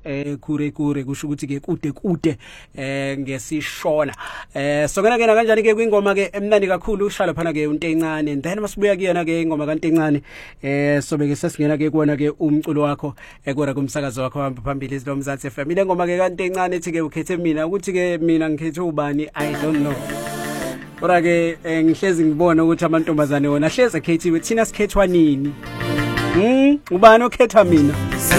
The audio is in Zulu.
kure kusho ukuthi ke kude ngesishona sokena ke kanjani ke kwingoma ke emnandi kakhulu ushala phana ke unto encane and then masibuya kuyena ke ingoma kanto encane sobe ke sesingena ke kuona ke umculo wakho ekora kumsakazo wakho hamba phambili izilo Mzansi FM ile ngoma ke kanto encane ethi ke ukhethe mina ukuthi ke mina ngikhethe ubani I don't know kodwa ke ngihlezi ngibona ukuthi amantombazane wona hleze ekhethiwe thina sikhethwa nini ubani okhetha mina